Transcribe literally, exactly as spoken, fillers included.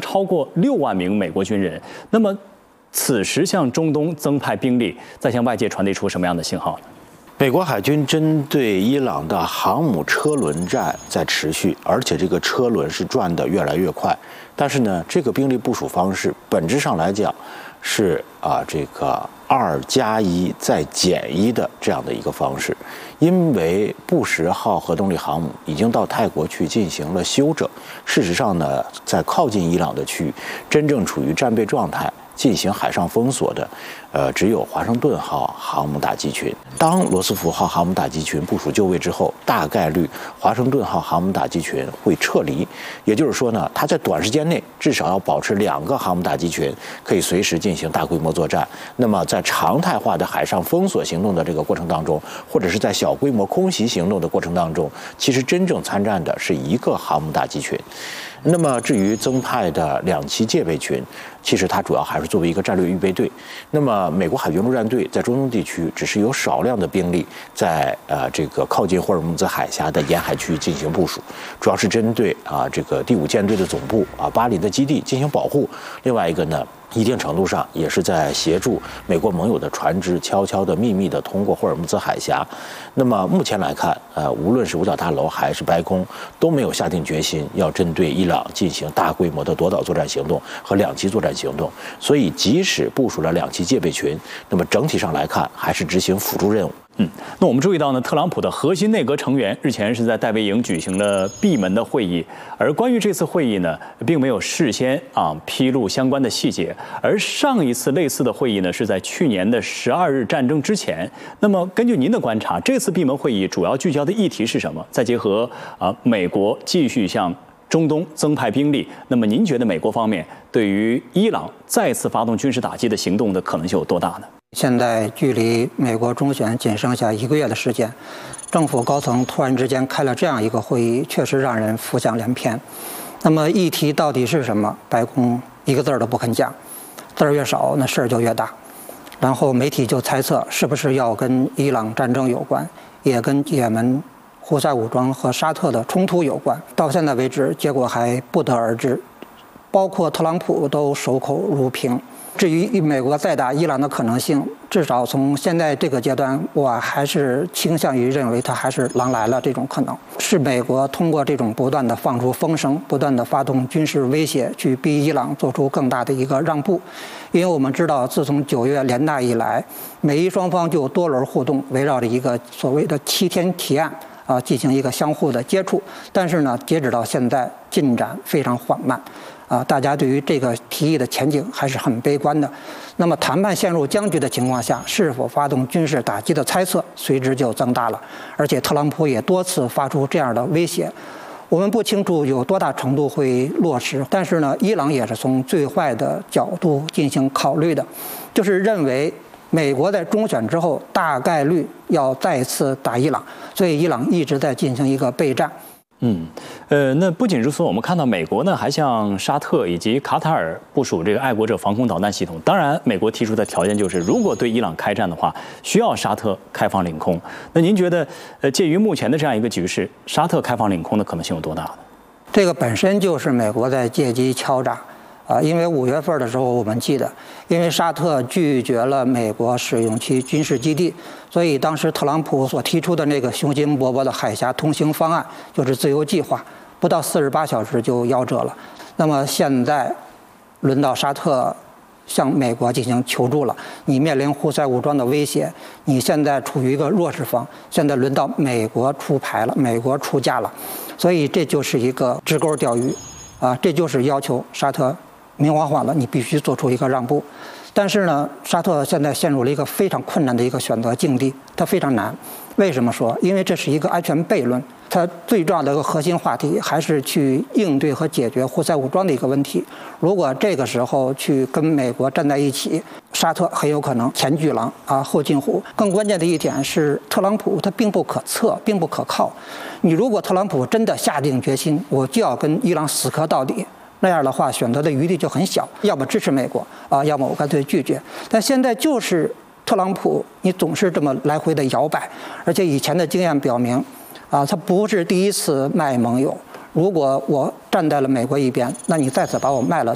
超过六万名美国军人。那么，此时向中东增派兵力，在向外界传递出什么样的信号呢？ 美国海军针对伊朗的航母车轮战在持续，而且这个车轮是转得越来越快。但是呢，这个兵力部署方式本质上来讲是啊这个二加一再减一的这样的一个方式，因为布什号核动力航母已经到泰国去进行了休整。事实上呢，在靠近伊朗的区域，真正处于战备状态进行海上封锁的，呃，只有华盛顿号航母打击群。当罗斯福号航母打击群部署就位之后，大概率华盛顿号航母打击群会撤离。也就是说呢，它在短时间内至少要保持两个航母打击群可以随时进行大规模作战。那么在常态化的海上封锁行动的这个过程当中，或者是在小规模空袭行动的过程当中，其实真正参战的是一个航母打击群。那么至于增派的两栖戒备群，其实它主要还是作为一个战略预备队。那么美国海军陆战队在中东地区只是有少量的兵力在呃这个靠近霍尔木兹海峡的沿海区域进行部署，主要是针对啊这个第五舰队的总部啊巴林的基地进行保护。另外一个呢，一定程度上也是在协助美国盟友的船只悄悄的、秘密的通过霍尔木兹海峡。那么目前来看，呃，无论是五角大楼还是白宫，都没有下定决心要针对伊朗进行大规模的夺岛作战行动和两栖作战行动。所以，即使部署了两栖戒备群，那么整体上来看，还是执行辅助任务。 嗯，那我们注意到呢，特朗普的核心内阁成员日前是在戴维营举行了闭门的会议，而关于这次会议呢，并没有事先啊披露相关的细节，而上一次类似的会议呢，是在去年的十二日战争之前。那么根据您的观察，这次闭门会议主要聚焦的议题是什么？再结合啊美国继续向中东增派兵力，那么您觉得美国方面对于伊朗再次发动军事打击的行动的可能性有多大呢？ 现在距离美国中选仅剩下一个月的时间，政府高层突然之间开了这样一个会议，确实让人浮想联翩。那么议题到底是什么？白宫一个字儿都不肯讲，字儿越少，那事儿就越大。然后媒体就猜测是不是要跟伊朗战争有关，也跟也门胡塞武装和沙特的冲突有关。到现在为止，结果还不得而知，包括特朗普都守口如瓶。至于美国再打伊朗的可能性，至少从现在这个阶段，我还是倾向于认为它还是狼来了这种可能。是美国通过这种不断的放出风声，不断的发动军事威胁，去逼伊朗做出更大的一个让步。因为我们知道，自从九月联大以来，美伊双方就多轮互动，围绕着一个所谓的七天提案啊进行一个相互的接触。但是呢，截止到现在进展非常缓慢。啊，大家对于这个提议的前景还是很悲观的。那么，谈判陷入僵局的情况下，是否发动军事打击的猜测随之就增大了。而且，特朗普也多次发出这样的威胁。我们不清楚有多大程度会落实，但是呢，伊朗也是从最坏的角度进行考虑的，就是认为美国在中选之后大概率要再次打伊朗，所以伊朗一直在进行一个备战。 嗯，呃，那不仅如此，我们看到美国呢还向沙特以及卡塔尔部署这个爱国者防空导弹系统。当然，美国提出的条件就是，如果对伊朗开战的话，需要沙特开放领空。那您觉得，呃，介于目前的这样一个局势，沙特开放领空的可能性有多大呢？ 这个本身就是美国在借机敲诈。啊，因为五月份的时候，我们记得，因为沙特拒绝了美国使用其军事基地，所以当时特朗普所提出的那个雄心勃勃的海峡通行方案，就是自由计划，不到四十八小时就夭折了。那么现在轮到沙特向美国进行求助了，你面临胡塞武装的威胁，你现在处于一个弱势方，现在轮到美国出牌了，美国出价了，所以这就是一个直钩钓鱼，啊，这就是要求沙特明晃晃了，你必须做出一个让步。但是呢，沙特现在陷入了一个非常困难的一个选择境地，它非常难。为什么说？因为这是一个安全悖论，它最重要的一个核心话题还是去应对和解决胡塞武装的一个问题。如果这个时候去跟美国站在一起，沙特很有可能前巨狼啊后进虎。更关键的一点是，特朗普他并不可测，并不可靠。你如果特朗普真的下定决心，我就要跟伊朗死磕到底，那样的话，选择的余地就很小，要么支持美国啊，要么我干脆拒绝。但现在就是特朗普，你总是这么来回的摇摆，而且以前的经验表明，啊，他不是第一次卖盟友。如果我站在了美国一边，那你再次把我卖了，